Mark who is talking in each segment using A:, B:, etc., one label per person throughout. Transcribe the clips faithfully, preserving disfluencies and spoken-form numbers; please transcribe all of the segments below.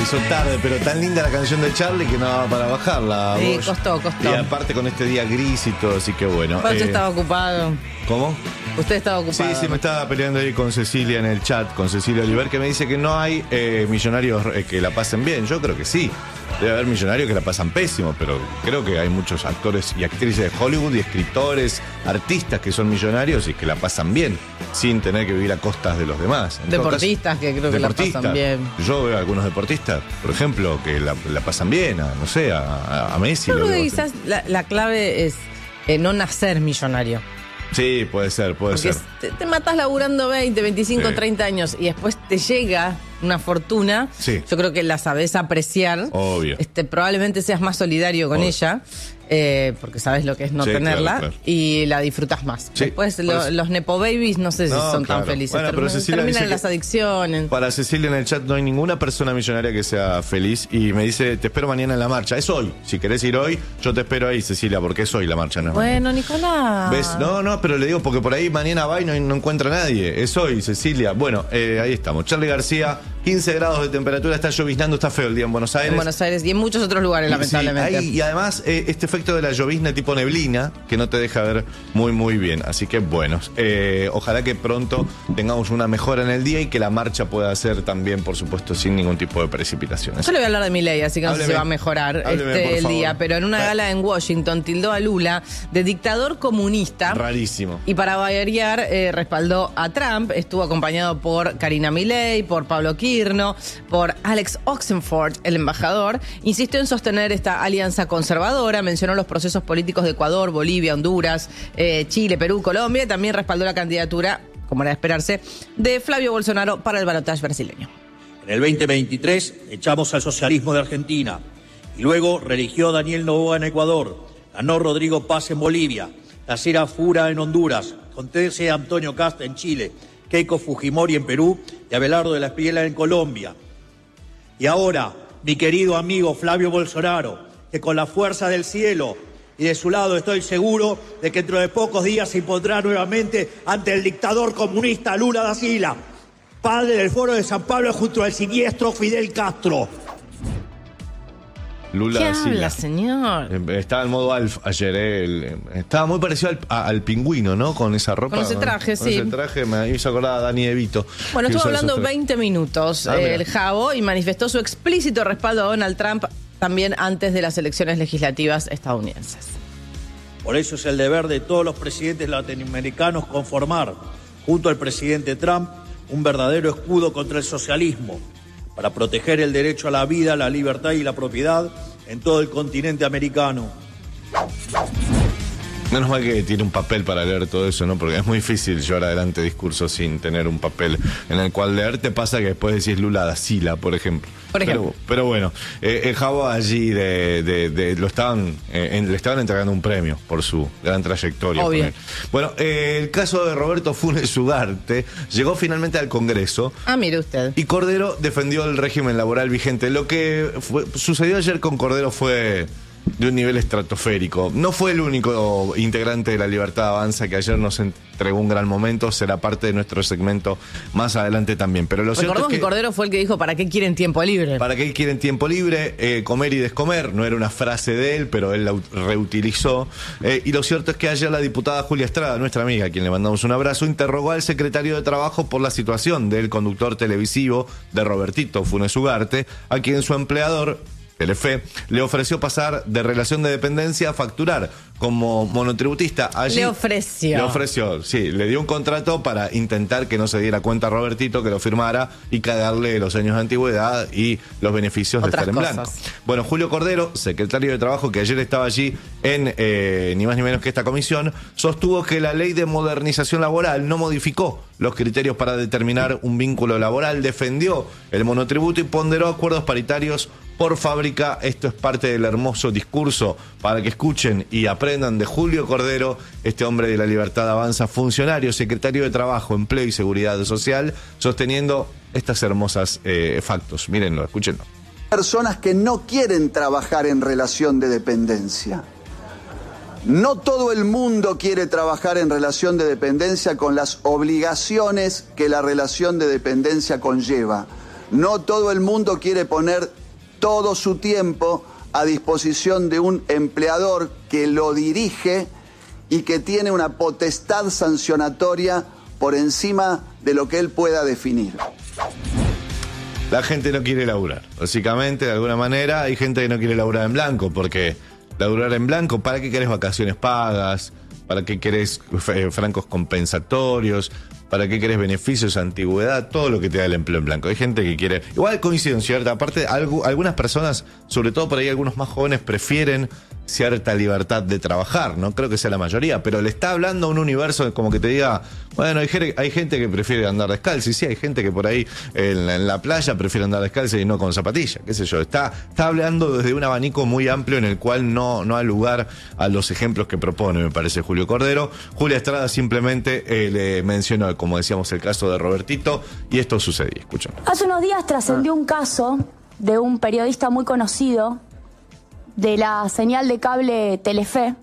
A: hizo tarde, pero tan linda la canción de Charlie que no daba para bajarla.
B: Sí,
A: vos.
B: costó, costó.
A: Y aparte con este día gris y todo, así que bueno.
B: Usted
A: eh,
B: estaba ocupado.
A: ¿Cómo?
B: Usted estaba ocupado.
A: Sí, sí, me estaba peleando ahí con Cecilia en el chat, con Cecilia Oliver, que me dice que no hay eh, millonarios eh, que la pasen bien. Yo creo que sí. Debe haber millonarios que la pasan pésimo, pero creo que hay muchos actores y actrices de Hollywood y escritores, artistas que son millonarios y que la pasan bien, sin tener que vivir a costas de los demás. En
B: Deportistas
A: caso,
B: que creo que la pasan bien.
A: Yo veo a algunos deportistas, por ejemplo, que la, la pasan bien, a, no sé, a, a Messi.
B: Yo
A: lo
B: creo que
A: veo.
B: quizás la, la clave es eh, no nacer millonario.
A: Sí, puede ser, puede
B: Porque
A: ser.
B: te, te matás laburando veinte, veinticinco,
A: Sí.
B: treinta años y después te llega una fortuna.
A: Sí.
B: Yo creo que la sabés apreciar.
A: Obvio.
B: Este, probablemente seas más solidario con
A: Obvio.
B: ella, eh, porque sabes lo que es no
A: Sí,
B: tenerla,
A: claro, claro.
B: y la disfrutas más.
A: Sí,
B: Después
A: por
B: lo-
A: eso.
B: los nepo babies no sé si
A: No,
B: son
A: claro.
B: tan felices.
A: Bueno, pero
B: Terminan,
A: Cecilia
B: terminan
A: dice
B: en las
A: que-
B: adicciones.
A: Para Cecilia en el chat no hay ninguna persona millonaria que sea feliz y me dice, te espero mañana en la marcha. Es hoy. Si querés ir hoy, yo te espero ahí, Cecilia, porque es hoy la marcha, no es mañana.
B: Bueno, Nicolás.
A: ¿Ves? No, no, pero le digo porque por ahí mañana va y no, no encuentra a nadie. Es hoy, Cecilia. Bueno, eh, ahí estamos. Charlie García, quince grados de temperatura, está lloviznando, está feo el día en Buenos Aires.
B: En Buenos Aires y en muchos otros lugares,
A: Y,
B: lamentablemente.
A: sí, hay- y además, eh, este efecto de la llovizna tipo neblina que no te deja ver muy, muy bien. Así que, bueno, eh, ojalá que pronto tengamos una mejora en el día y que la marcha pueda ser también, por supuesto, sin ningún tipo de precipitaciones.
B: Yo le voy a hablar de mi ley, así que no sé
A: Hábleme.
B: si va a mejorar
A: Hábleme,
B: este,
A: por
B: el
A: favor.
B: día. Pero en una
A: Dale.
B: gala en Washington tildó a Lula de dictador comunista.
A: Rarísimo.
B: Y para variar, eh, respaldó a Trump. Estuvo acompañado por Karina Milei, por Pablo Quirno, por Alex Oxenford, el embajador. Insistió en sostener esta alianza conservadora. Mencionó los procesos políticos de Ecuador, Bolivia, Honduras, eh, Chile, Perú, Colombia. Y también respaldó la candidatura, como era de esperarse, de Flavio Bolsonaro para el balotaje brasileño.
C: En el veinte veintitrés echamos al socialismo de Argentina y luego reeligió Daniel Noboa en Ecuador, ganó Rodrigo Paz en Bolivia, Tacera Fura en Honduras, José Antonio Kast en Chile, Keiko Fujimori en Perú y Abelardo de la Espriella en Colombia. Y ahora, mi querido amigo Flavio Bolsonaro, que con la fuerza del cielo y de su lado estoy seguro de que dentro de pocos días se impondrá nuevamente ante el dictador comunista Lula da Silva, padre del Foro de San Pablo junto al siniestro Fidel Castro.
A: Lula
B: ¿Qué
A: da
B: habla,
A: Silva.
B: señor?
A: Eh, Estaba en modo Alf ayer, eh, el- eh, estaba muy parecido al, a- al pingüino, ¿no? Con esa ropa.
B: Con ese traje,
A: con
B: sí.
A: ese traje me hizo acordar a Dani DeVito.
B: Bueno,
A: que
B: estuvo
A: usa
B: hablando
A: esos tra-
B: veinte minutos
A: Ah,
B: eh,
A: mira.
B: el Jabo y manifestó su explícito respaldo a Donald Trump también antes de las elecciones legislativas estadounidenses.
C: Por eso es el deber de todos los presidentes latinoamericanos conformar, junto al presidente Trump, un verdadero escudo contra el socialismo, para proteger el derecho a la vida, la libertad y la propiedad en todo el continente americano.
A: Menos mal que tiene un papel para leer todo eso, ¿no? Porque es muy difícil llevar adelante discursos sin tener un papel en el cual leer. Te pasa que después decís Lula da Silva, por ejemplo.
B: Por ejemplo.
A: Pero, pero bueno, eh, el Jabo allí de, de- de- lo estaban, eh, en- le estaban entregando un premio por su gran trayectoria.
B: Obvio.
A: con él. Bueno, eh, el caso de Roberto Funes Ugarte llegó finalmente al Congreso.
B: Ah, mire usted.
A: Y Cordero defendió el régimen laboral vigente. Lo que fue- sucedió ayer con Cordero fue de un nivel estratosférico. No fue el único integrante de La Libertad Avanza que ayer nos entregó un gran momento. Será parte de nuestro segmento más adelante también. Pero lo cierto
B: Recordemos
A: es
B: que
A: que...
B: Cordero fue el que dijo, ¿para qué quieren tiempo libre?
A: ¿Para qué quieren tiempo libre? Eh, comer y descomer. No era una frase de él, pero él la ut- reutilizó. Eh, y lo cierto es que ayer la diputada Julia Estrada, nuestra amiga, a quien le mandamos un abrazo, interrogó al secretario de Trabajo por la situación del conductor televisivo de Robertito Funes Ugarte, a quien su empleador, Telefe, le ofreció pasar de relación de dependencia a facturar como monotributista. Allí,
B: Le ofreció.
A: Le ofreció, sí. Le dio un contrato para intentar que no se diera cuenta a Robertito, que lo firmara y cagarle los años de antigüedad y los beneficios de
B: Otras
A: estar en
B: cosas.
A: blanco. Bueno, Julio Cordero, secretario de Trabajo, que ayer estaba allí en eh, ni más ni menos que esta comisión, sostuvo que la ley de modernización laboral no modificó los criterios para determinar un vínculo laboral, defendió el monotributo y ponderó acuerdos paritarios por fábrica. Esto es parte del hermoso discurso para que escuchen y aprendan de Julio Cordero, este hombre de La Libertad Avanza, funcionario, secretario de Trabajo, Empleo y Seguridad Social, sosteniendo estas hermosas eh, factos. Mírenlo, escúchenlo.
D: Personas que no quieren trabajar en relación de dependencia. No todo el mundo quiere trabajar en relación de dependencia con las obligaciones que la relación de dependencia conlleva. No todo el mundo quiere poner todo su tiempo a disposición de un empleador que lo dirige y que tiene una potestad sancionatoria por encima de lo que él pueda definir.
A: La gente no quiere laburar. Básicamente, de alguna manera, hay gente que no quiere laburar en blanco, porque laburar en blanco, ¿para qué querés vacaciones pagas? ¿Para qué querés eh, francos compensatorios? ¿Para qué querés beneficios, antigüedad? Todo lo que te da el empleo en blanco. Hay gente que quiere... Igual coincido en cierta aparte, algo, algunas personas, sobre todo por ahí algunos más jóvenes, prefieren cierta libertad de trabajar. No creo que sea la mayoría, pero le está hablando a un universo como que te diga, bueno, hay, hay gente que prefiere andar descalzo. Y sí, hay gente que por ahí en la, en la playa prefiere andar descalzo y no con zapatilla, qué sé yo. Está, está hablando desde un abanico muy amplio en el cual no, no hay lugar a los ejemplos que propone, me parece, Julio Cordero. Julia Estrada simplemente eh, le mencionó, como decíamos, el caso de Robertito, y esto sucedía. Escuchen.
E: Hace unos días trascendió un caso de un periodista muy conocido de la señal de cable Telefe,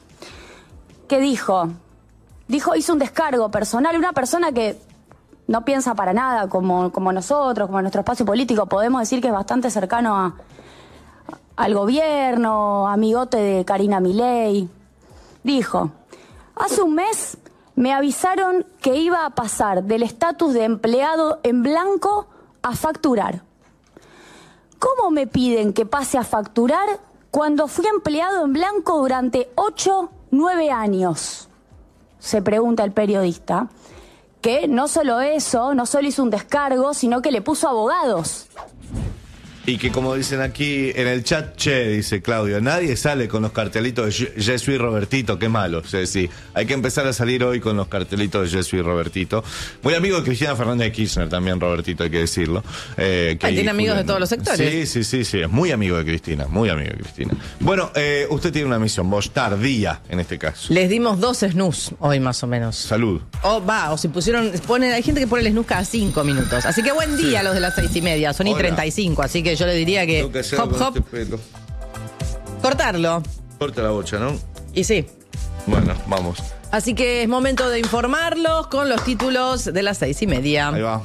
E: que dijo, dijo, hizo un descargo personal, una persona que no piensa para nada como, como nosotros, como nuestro espacio político, podemos decir que es bastante cercano a, al gobierno, amigote de Karina Milei. Dijo, hace un mes me avisaron que iba a pasar del estatus de empleado en blanco a facturar. ¿Cómo me piden que pase a facturar cuando fui empleado en blanco durante ocho, nueve años? Se pregunta el periodista, que no solo eso, no solo hizo un descargo, sino que le puso abogados.
A: Y que, como dicen aquí en el chat, che, dice Claudio, nadie sale con los cartelitos de Je suis Robertito, qué malo. O sea, sí, hay que empezar a salir hoy con los cartelitos de Je suis Robertito. Muy amigo de Cristina Fernández de Kirchner también, Robertito, hay que decirlo. Eh, que
B: Ay, tiene amigos
A: Julián,
B: de todos los sectores.
A: Sí, sí, sí, sí, es muy amigo de Cristina, muy amigo de Cristina. Bueno, eh, usted tiene una misión, vos tardía en este caso.
B: Les dimos dos snooze hoy más o menos.
A: Salud.
B: O va, o si pusieron, ponen, hay gente que pone el snooze cada cinco minutos. Así que buen día, sí, los de las seis y media, son y treinta y cinco, así que yo le diría que,
A: que
B: hop, hop, este pelo. Cortarlo.
A: Corta la bocha, ¿no?
B: Y sí.
A: Bueno, vamos.
B: Así que es momento de informarlos con los títulos de las seis y media.
A: Ahí va.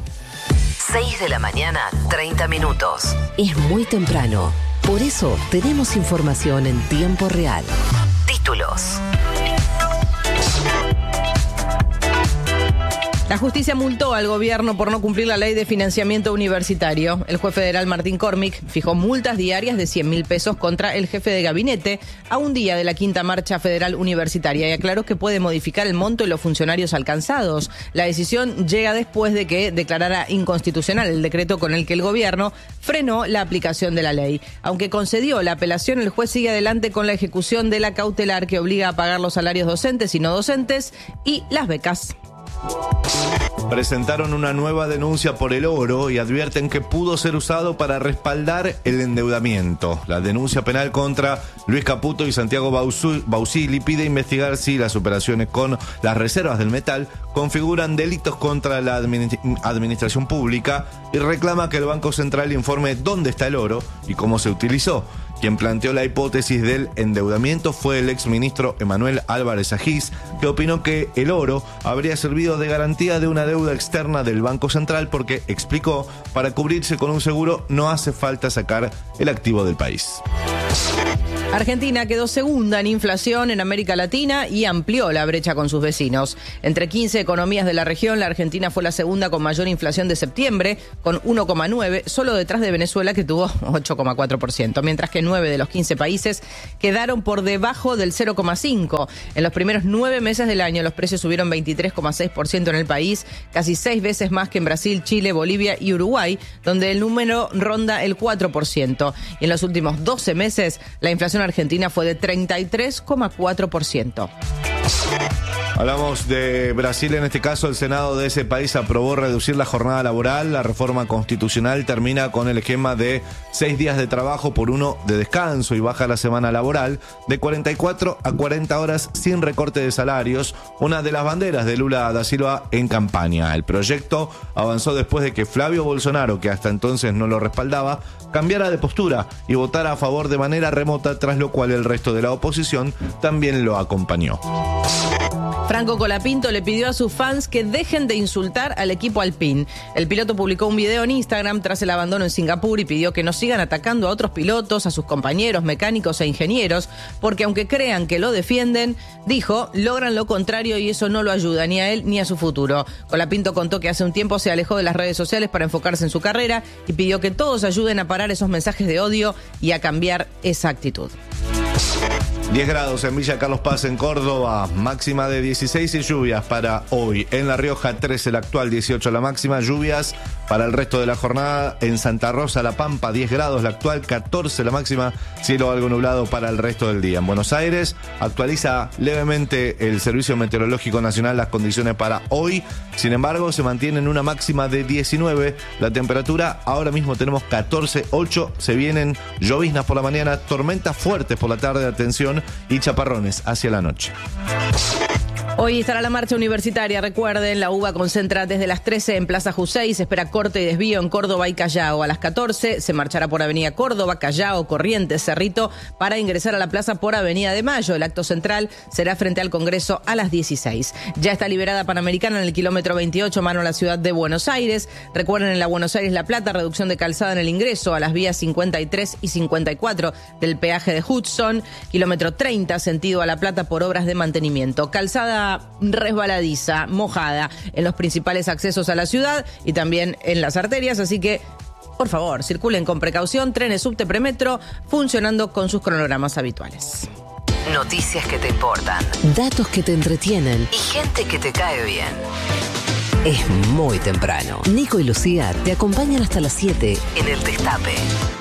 F: seis de la mañana, treinta minutos. Es muy temprano. Por eso tenemos información en tiempo real. Títulos.
B: La justicia multó al gobierno por no cumplir la ley de financiamiento universitario. El juez federal Martín Cormick fijó multas diarias de cien mil pesos contra el jefe de gabinete a un día de la quinta marcha federal universitaria y aclaró que puede modificar el monto y los funcionarios alcanzados. La decisión llega después de que declarara inconstitucional el decreto con el que el gobierno frenó la aplicación de la ley. Aunque concedió la apelación, el juez sigue adelante con la ejecución de la cautelar que obliga a pagar los salarios docentes y no docentes y las becas.
A: Presentaron una nueva denuncia por el oro y advierten que pudo ser usado para respaldar el endeudamiento. La denuncia penal contra Luis Caputo y Santiago Bausili pide investigar si las operaciones con las reservas del metal configuran delitos contra la administración pública y reclama que el Banco Central informe dónde está el oro y cómo se utilizó. Quien planteó la hipótesis del endeudamiento fue el exministro Emanuel Álvarez Agís, que opinó que el oro habría servido de garantía de una deuda externa del Banco Central porque, explicó, para cubrirse con un seguro no hace falta sacar el activo del país.
B: Argentina quedó segunda en inflación en América Latina y amplió la brecha con sus vecinos. Entre quince economías de la región, la Argentina fue la segunda con mayor inflación de septiembre, con uno coma nueve, solo detrás de Venezuela, que tuvo ocho coma cuatro por ciento, mientras que nueve de los quince países quedaron por debajo del cero coma cinco. En los primeros nueve meses del año, los precios subieron veintitrés coma seis por ciento en el país, casi seis veces más que en Brasil, Chile, Bolivia y Uruguay, donde el número ronda el cuatro por ciento. Y en los últimos doce meses, la inflación argentina fue de treinta y tres coma cuatro por ciento.
A: Hablamos de Brasil, en este caso el Senado de ese país aprobó reducir la jornada laboral. La reforma constitucional termina con el esquema de seis días de trabajo por uno de descanso y baja la semana laboral de cuarenta y cuatro a cuarenta horas sin recorte de salarios, una de las banderas de Lula da Silva en campaña. El proyecto avanzó después de que Flavio Bolsonaro, que hasta entonces no lo respaldaba, cambiara de postura y votara a favor de manera remota, tras lo cual el resto de la oposición también lo acompañó.
B: Franco Colapinto le pidió a sus fans que dejen de insultar al equipo Alpine. El piloto publicó un video en Instagram tras el abandono en Singapur y pidió que no sigan atacando a otros pilotos, a sus compañeros, mecánicos e ingenieros, porque aunque crean que lo defienden, dijo, logran lo contrario y eso no lo ayuda ni a él ni a su futuro. Colapinto contó que hace un tiempo se alejó de las redes sociales para enfocarse en su carrera y pidió que todos ayuden a parar esos mensajes de odio y a cambiar esa actitud.
A: diez grados en Villa Carlos Paz, en Córdoba, máxima de dieciséis y lluvias para hoy. En La Rioja, trece la actual, dieciocho la máxima, lluvias para el resto de la jornada. En Santa Rosa, La Pampa, diez grados la actual, catorce la máxima, cielo algo nublado para el resto del día. En Buenos Aires, actualiza levemente el Servicio Meteorológico Nacional las condiciones para hoy. Sin embargo, se mantiene en una máxima de diecinueve. La temperatura, ahora mismo tenemos catorce, ocho. Se vienen lloviznas por la mañana, tormentas fuertes por la tarde, atención, y chaparrones hacia la noche.
B: Hoy estará la marcha universitaria, recuerden, la U B A concentra desde las trece en Plaza Jusey, se espera corte y desvío en Córdoba y Callao. A las catorce se marchará por Avenida Córdoba, Callao, Corrientes, Cerrito, para ingresar a la plaza por Avenida de Mayo. El acto central será frente al Congreso a las dieciséis. Ya está liberada Panamericana en el kilómetro veintiocho, mano a la ciudad de Buenos Aires. Recuerden, en la Buenos Aires-La Plata, reducción de calzada en el ingreso a las vías cincuenta y tres y cincuenta y cuatro del peaje de Hudson. Kilómetro treinta, sentido a La Plata por obras de mantenimiento. Calzada resbaladiza, mojada en los principales accesos a la ciudad y también en las arterias, así que por favor, circulen con precaución. Trenes subte premetro funcionando con sus cronogramas habituales.
F: Noticias que te importan, datos que te entretienen y gente que te cae bien. Es muy temprano. Nico y Lucía te acompañan hasta las siete en El Destape.